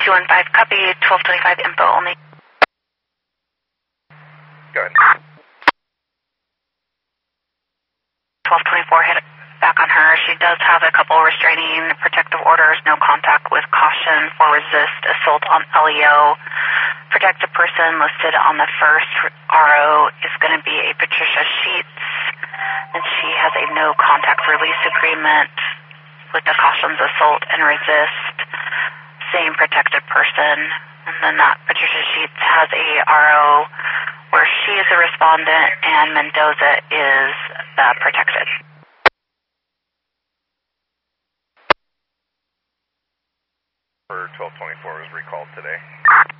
215, copy, 1225 info only. Go ahead. 1224, hit back on her. She does have a couple restraining protective orders, no contact with caution for resist, assault on LEO. Protected person listed on the first RO is going to be a Patricia Sheets, and she has a no contact release agreement with the cautions assault and resist. Same protected person, and then that Patricia Sheets has a RO where she is a respondent and Mendoza is the protected. For 1224 was recalled today.